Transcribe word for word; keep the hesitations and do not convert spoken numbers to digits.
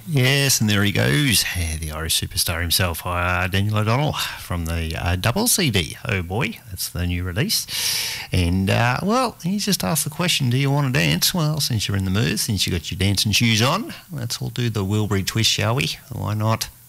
Yes, and there he goes, yeah, the Irish superstar himself, uh, Daniel O'Donnell from the uh, double C D. Oh boy, that's the new release. And, uh, well, he's just asked the question, do you want to dance? Well, since you're in the mood, since you got your dancing shoes on, let's all do the Wilbury twist, shall we? Why not?